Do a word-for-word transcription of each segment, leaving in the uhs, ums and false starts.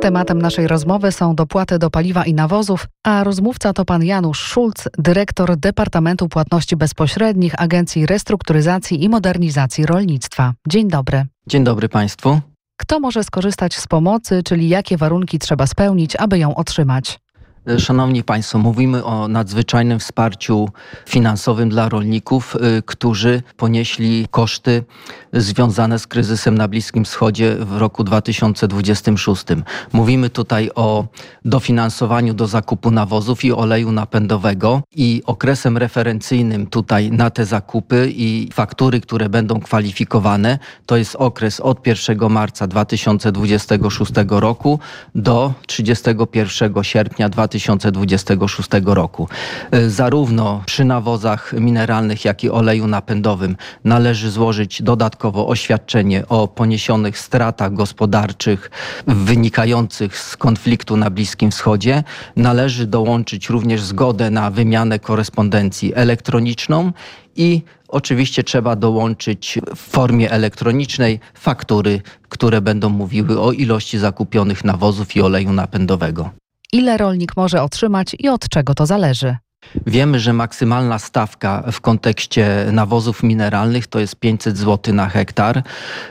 Tematem naszej rozmowy są dopłaty do paliwa i nawozów, a rozmówca to pan Janusz Szulc, dyrektor Departamentu Płatności Bezpośrednich Agencji Restrukturyzacji i Modernizacji Rolnictwa. Dzień dobry. Dzień dobry Państwu. Kto może skorzystać z pomocy, czyli jakie warunki trzeba spełnić, aby ją otrzymać? Szanowni Państwo, mówimy o nadzwyczajnym wsparciu finansowym dla rolników, którzy ponieśli koszty związane z kryzysem na Bliskim Wschodzie w roku dwa tysiące dwudziestym szóstym. Mówimy tutaj o dofinansowaniu do zakupu nawozów i oleju napędowego i okresem referencyjnym tutaj na te zakupy i faktury, które będą kwalifikowane, to jest okres od pierwszego marca dwa tysiące dwudziestego szóstego roku do trzydziestego pierwszego sierpnia dwa tysiące dwudziestego szóstego roku. Zarówno przy nawozach mineralnych, jak i oleju napędowym należy złożyć dodatkowo oświadczenie o poniesionych stratach gospodarczych wynikających z konfliktu na Bliskim Wschodzie. Należy dołączyć również zgodę na wymianę korespondencji elektroniczną i oczywiście trzeba dołączyć w formie elektronicznej faktury, które będą mówiły o ilości zakupionych nawozów i oleju napędowego. Ile rolnik może otrzymać i od czego to zależy? Wiemy, że maksymalna stawka w kontekście nawozów mineralnych to jest pięćset złotych na hektar.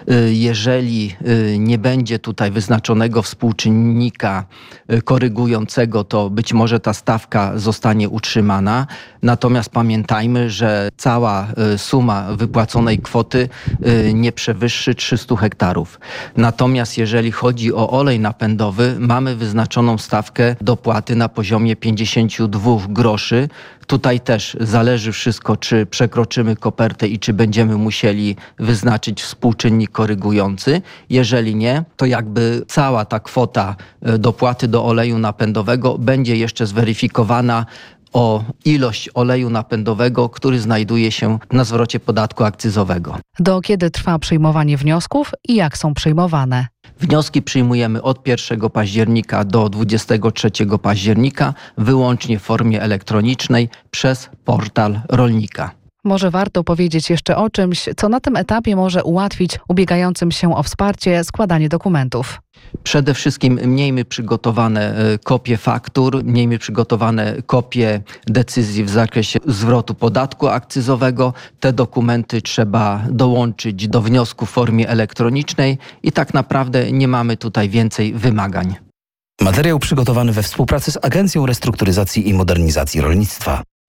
Jeżeli nie będzie tutaj wyznaczonego współczynnika korygującego, to być może ta stawka zostanie utrzymana. Natomiast pamiętajmy, że cała suma wypłaconej kwoty nie przewyższy trzystu hektarów. Natomiast jeżeli chodzi o olej napędowy, mamy wyznaczoną stawkę dopłaty na poziomie pięćdziesiąt dwa groszy. Tutaj też zależy wszystko, czy przekroczymy kopertę i czy będziemy musieli wyznaczyć współczynnik korygujący. Jeżeli nie, to jakby cała ta kwota dopłaty do oleju napędowego będzie jeszcze zweryfikowana o ilość oleju napędowego, który znajduje się na zwrocie podatku akcyzowego. Do kiedy trwa przyjmowanie wniosków i jak są przyjmowane? Wnioski przyjmujemy od pierwszego października do dwudziestego trzeciego października wyłącznie w formie elektronicznej przez portal rolnika. Może warto powiedzieć jeszcze o czymś, co na tym etapie może ułatwić ubiegającym się o wsparcie składanie dokumentów. Przede wszystkim miejmy przygotowane kopie faktur, miejmy przygotowane kopie decyzji w zakresie zwrotu podatku akcyzowego. Te dokumenty trzeba dołączyć do wniosku w formie elektronicznej i tak naprawdę nie mamy tutaj więcej wymagań. Materiał przygotowany we współpracy z Agencją Restrukturyzacji i Modernizacji Rolnictwa.